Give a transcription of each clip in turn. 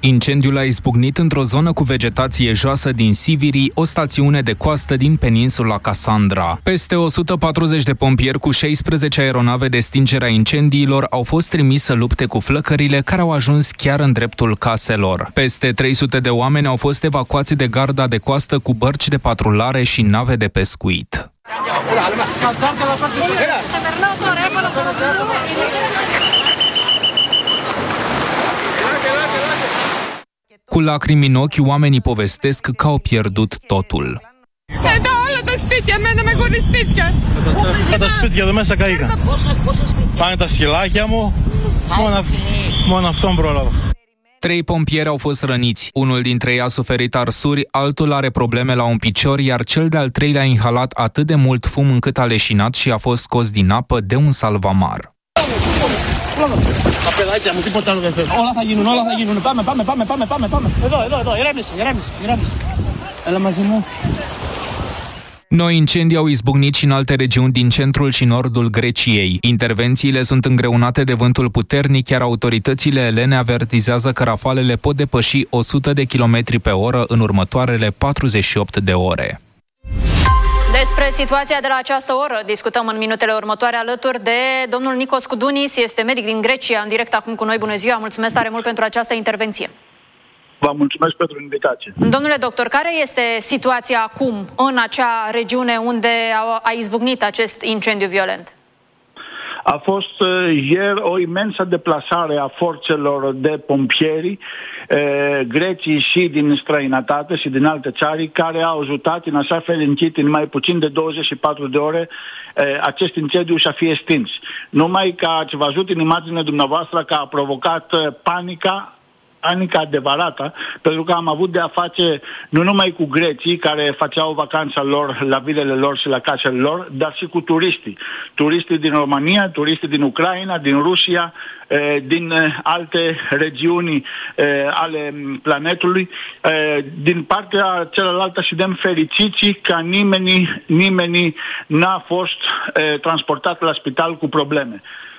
Incendiul a izbucnit într-o zonă cu vegetație joasă din Siviri, o stațiune de coastă din peninsula Cassandra. Peste 140 de pompieri cu 16 aeronave de stingere a incendiilor au fost trimiși să lupte cu flăcările care au ajuns chiar în dreptul caselor. Peste 300 de oameni au fost evacuați de garda de coastă cu bărci de patrulare și nave de pescuit. Cu lacrimi în ochi, oamenii povestesc că au pierdut totul. Τα σπίτια εδώ μέσα καήκαν. Πάνε τα σκυλάκια μου, μόνο αυτόν πρόλαβα. 3 pompieri au fost răniți. Unul dintre ei a suferit arsuri, altul are probleme la un picior, iar cel de-al treilea a inhalat atât de mult fum încât a leșinat și a fost scos din apă de un salvamar. Τα παιδάκια μου, τίποτα άλλο δεν θέλω. Όλα θα γίνουν. Πάμε. Εδώ, ηρέμησε. Έλα μαζί μου. Noi incendii au izbucnit și în alte regiuni din centrul și nordul Greciei. Intervențiile sunt îngreunate de vântul puternic, iar autoritățile elene avertizează că rafalele pot depăși 100 de km pe oră în următoarele 48 de ore. Despre situația de la această oră discutăm în minutele următoare alături de domnul Nikos Koudunis, este medic din Grecia, în direct acum cu noi. Bună ziua, mulțumesc tare mult pentru această intervenție. Vă mulțumesc pentru invitație. Domnule doctor, care este situația acum în acea regiune unde a izbucnit acest incendiu violent? A fost ieri o imensă deplasare a forțelor de pompieri grecii și din străinătate și din alte țări, care au ajutat în așa fel încât în mai puțin de 24 de ore acest incendiu să fie stins. Numai că ați văzut în imaginea dumneavoastră că a provocat panica adevărată, pentru că am avut de a face nu numai cu grecii care făceau vacanța lor la vilele lor și la casele lor, dar și cu turiștii. Turiștii din România, turiștii din Ucraina, din Rusia, din alte regiuni ale planetului. Din partea cealaltă suntem fericiți că nimeni n-a fost transportat la spital cu probleme.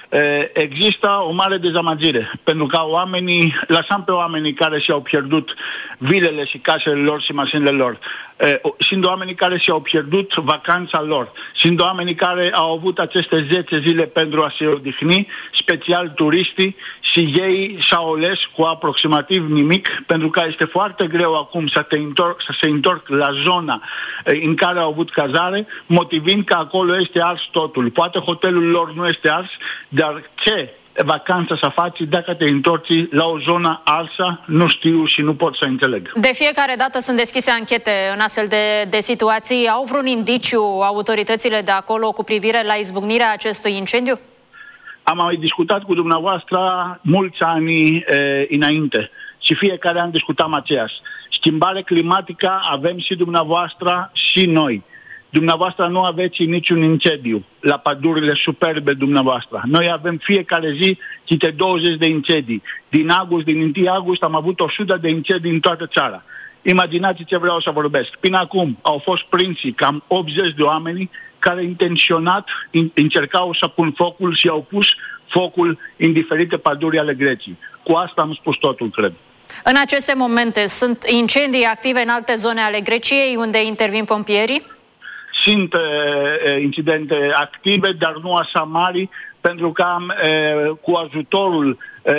Există o mare dezamăgire, pentru că lăsăm pe oamenii care și-au pierdut vilele și casele lor și mașinile lor. Sunt oamenii care și-au pierdut vacanța lor. Sunt oamenii care au avut aceste 10 zile pentru a se odihni, special turiștii, și ei și-au ales cu aproximativ nimic, pentru că este foarte greu acum să se întorc la zona în care au avut cazare, motivând că acolo este ars totul. Poate hotelul lor nu este ars, dar ce vacanță să faci dacă te întorci la o zonă arsă, nu știu și nu pot să înțeleg. De fiecare dată sunt deschise anchete în astfel de situații. Au vreun indiciu autoritățile de acolo cu privire la izbucnirea acestui incendiu? Am mai discutat cu dumneavoastră mulți ani înainte și fiecare an discutam aceeași. Schimbare climatică avem și dumneavoastră și noi. Dumneavoastră nu aveți niciun incendiu la pădurile superbe dumneavoastră. Noi avem fiecare zi câte 20 de incendii. Din 1 august am avut 100 de incendii în toată țara. Imaginați ce vreau să vorbesc. Până acum au fost prinși cam 80 de oameni care intenționat încercau să pun focul și au pus focul în diferite păduri ale Greciei. Cu asta am spus totul, cred. În aceste momente sunt incendii active în alte zone ale Greciei unde intervin pompierii? Sunt incidente active, dar nu așa mari, pentru că cu ajutorul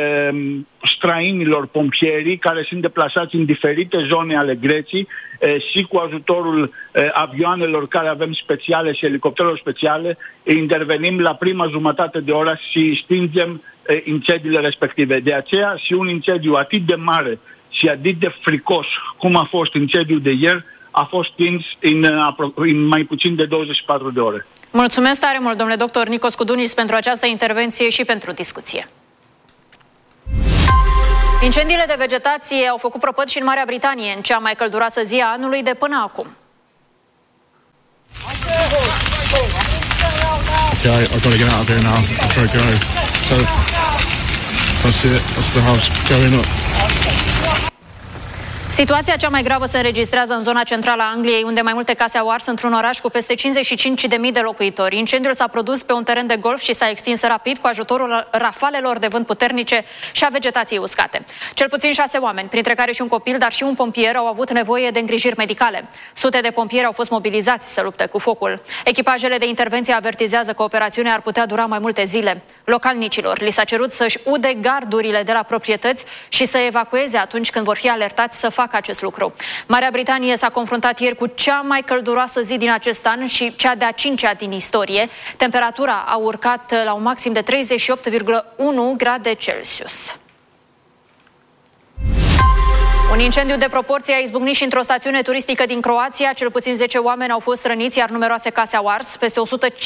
străinilor pompierii care sunt deplasați în diferite zone ale Greciei și cu ajutorul avioanelor care avem speciale și elicopterelor speciale, intervenim la prima jumătate de oră și stingem incendiile respective. De aceea și un incendiu atât de mare și atât de fricos cum a fost incendiul de ieri a fost stins în mai puțin de 24 de ore. Mulțumesc tare mult, domnule doctor Nikos Koudunis, pentru această intervenție și pentru discuție. Incendiile de vegetație au făcut prăpăd și în Marea Britanie, în cea mai călduroasă zi a anului de până acum. Okay, I've got to get out of here now. I'm trying to go. So, that's it. That's the house going up. Situația cea mai gravă se înregistrează în zona centrală a Angliei, unde mai multe case au ars într-un oraș cu peste 55.000 de locuitori. Incendiul s-a produs pe un teren de golf și s-a extins rapid cu ajutorul rafalelor de vânt puternice și a vegetației uscate. Cel puțin 6 oameni, printre care și un copil, dar și un pompier, au avut nevoie de îngrijiri medicale. Sute de pompieri au fost mobilizați să lupte cu focul. Echipajele de intervenție avertizează că operațiunea ar putea dura mai multe zile. Localnicilor li s-a cerut să-și ude gardurile de la proprietăți și să evacueze atunci când vor fi alertați să facă acest lucru. Marea Britanie s-a confruntat ieri cu cea mai călduroasă zi din acest an și cea de-a 5-a din istorie. Temperatura a urcat la un maxim de 38,1 grade Celsius. Un incendiu de proporție a izbucnit și într-o stațiune turistică din Croația. Cel puțin 10 oameni au fost răniți, iar numeroase case au ars. Peste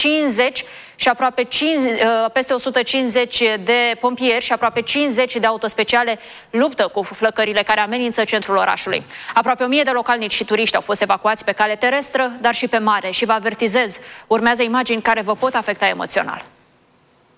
150 de pompieri și aproape 50 de autospeciale luptă cu flăcările care amenință centrul orașului. Aproape 1000 de localnici și turiști au fost evacuați pe cale terestră, dar și pe mare. Și vă avertizez, urmează imagini care vă pot afecta emoțional.